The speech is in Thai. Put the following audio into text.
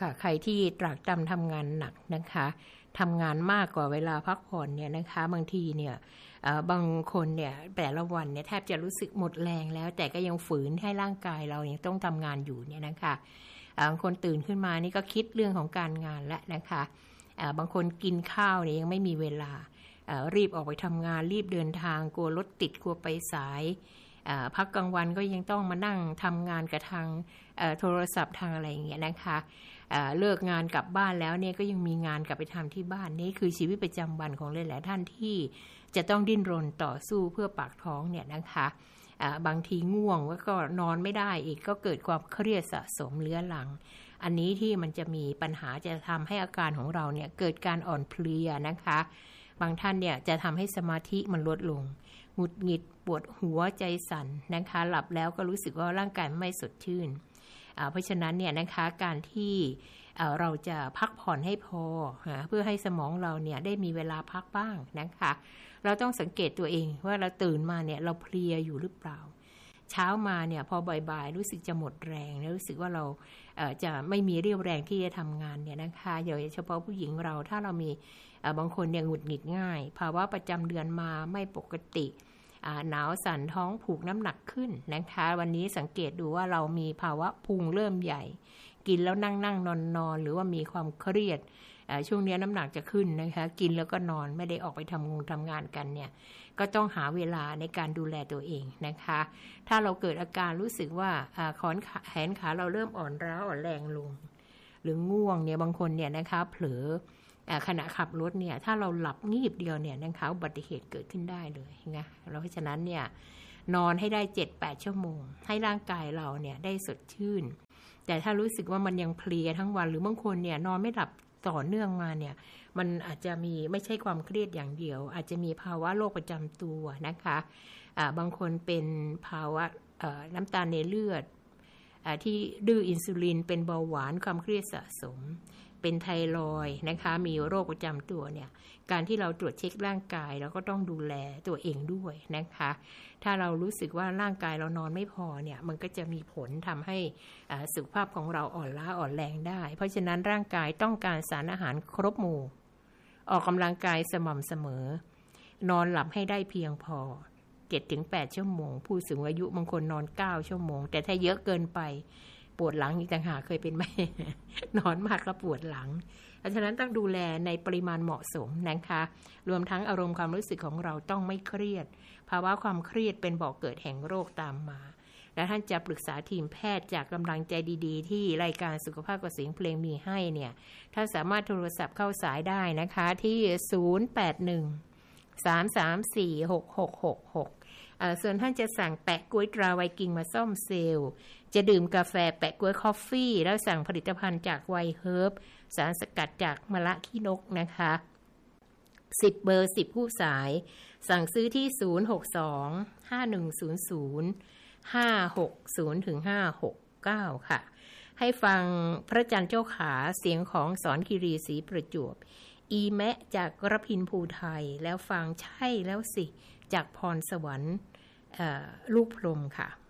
ค่ะใครที่ตรากตรำทำงานหนักนะคะทำงานมากกว่าเวลาพักผ่อนเนี่ยนะคะบางทีเนี่ยบางคนเนี่ยแต่ละวันเนี่ยแทบจะรู้สึกหมดแรงแล้วแต่ก็ยังฝืนให้ร่างกายเรายังต้องทำงานอยู่เนี่ยนะคะบางคนตื่นขึ้นมานี่ก็คิดเรื่องของการงานแล้วนะคะบางคนกินข้าวเนี่ยยังไม่มีเวลารีบออกไปทำงานรีบเดินทางกลัวรถติดกลัวไปสายพักกลางวันก็ยังต้องมานั่งทำงานกับทางโทรศัพท์ทางอะไรอย่างเงี้ยนะคะเลิกงานกลับบ้านแล้วเนี่ยก็ยังมีงานกลับไปทำที่บ้านนี่คือชีวิตประจำวันของหลายๆท่านที่จะต้องดิ้นรนต่อสู้เพื่อปากท้องเนี่ยนะคะบางทีง่วงแล้วก็นอนไม่ได้อีกก็เกิดความเครียดสะสมเรื้อรังอันนี้ที่มันจะมีปัญหาจะทำให้อาการของเราเนี่ยเกิดการอ่อนเพลียนะคะบางท่านเนี่ยจะทำให้สมาธิมันลดลงหงุดหงิดปวดหัวใจสั่นนะคะหลับแล้วก็รู้สึกว่าร่างกายไม่สดชื่นเพราะฉะนั้นเนี่ยนะคะการที่เราจะพักผ่อนให้พอเพื่อให้สมองเราเนี่ยได้มีเวลาพักบ้างนะคะเราต้องสังเกตตัวเองว่าเราตื่นมาเนี่ยเราเพลียอยู่หรือเปล่าเช้ามาเนี่ยพอบ่ายๆรู้สึกจะหมดแรงแล้วรู้สึกว่าเราจะไม่มีเรี่ยวแรงที่จะทำงานเนี่ยนะคะโดยเฉพาะผู้หญิงเราถ้าเรามีบางคนเนี่ยหงุดหงิดง่ายภาวะประจำเดือนมาไม่ปกติหนาวสั่นท้องผูกน้ำหนักขึ้นนะคะวันนี้สังเกตดูว่าเรามีภาวะพุงเริ่มใหญ่กินแล้วนั่งนอนหรือว่ามีความเครียดช่วงนี้น้ำหนักจะขึ้นนะคะกินแล้วก็นอนไม่ได้ออกไปทำงานกันเนี่ยก็ต้องหาเวลาในการดูแลตัวเองนะคะถ้าเราเกิดอาการรู้สึกว่าแขนขาเราเริ่มอ่อนร้าวอ่อนแรงลงหรือง่วงเนี่ยบางคนเนี่ยนะคะเผลอขณะขับรถเนี่ยถ้าเราหลับงีบเดียวเนี่ยนะคะอุบัติเหตุเกิดขึ้นได้เลยนะเพราะฉะนั้นเนี่ยนอนให้ได้ 7-8 ชั่วโมงให้ร่างกายเราเนี่ยได้สดชื่นแต่ถ้ารู้สึกว่ามันยังเพลียทั้งวันหรือบางคนเนี่ยนอนไม่หลับต่อเนื่องมาเนี่ยมันอาจจะมีไม่ใช่ความเครียดอย่างเดียวอาจจะมีภาวะโรคประจำตัวนะคะบางคนเป็นภาวะน้ำตาลในเลือดที่ดื้ออินซูลินเป็นเบาหวานความเครียดสะสมเป็นไทรอยด์นะคะมีโรคประจำตัวเนี่ยการที่เราตรวจเช็คร่างกายเราก็ต้องดูแลตัวเองด้วยนะคะถ้าเรารู้สึกว่าร่างกายเรานอนไม่พอเนี่ยมันก็จะมีผลทำให้สุขภาพของเราอ่อนล้าอ่อนแรงได้เพราะฉะนั้นร่างกายต้องการสารอาหารครบหมู่ออกกำลังกายสม่ำเสมอนอนหลับให้ได้เพียงพอ 7-8 ชั่วโมงผู้สูงอายุบางคนนอน9ชั่วโมงแต่ถ้าเยอะเกินไปปวดหลังอีกต่างหากเคยเป็นไหม นอนมากก็ปวดหลังเพราะฉะนั้นต้องดูแลในปริมาณเหมาะสมนะคะรวมทั้งอารมณ์ความรู้สึกของเราต้องไม่เครียดภาวะความเครียดเป็นบ่อกเกิดแห่งโรคตามมาและท่านจะปรึกษาทีมแพทย์จากกำลังใจดีๆที่รายการสุขภาพกับเสียงเพลงมีให้เนี่ยท่านสามารถโทรศัพท์เข้าสายได้นะคะที่081-334-6666ส่วนท่านจะสั่งแปะก๊วยตราไวกิ้งมาซ่อมเซลล์จะดื่มกาแฟแปะก๊วยคอฟฟี่แล้วสั่งผลิตภัณฑ์จากไวเฮิร์บสารสกัดจากมะละขี้นกนะคะ10เบอร์10ผู้สายสั่งซื้อที่062-5100-560-569ค่ะให้ฟังพระจันทร์เจ้าขาเสียงของสอนคีรีศรีประจวบอีแมะจากรพินภูไทยแล้วฟังใช่แล้วสิจากพรสวรรค์ลูกพรหมค่ะ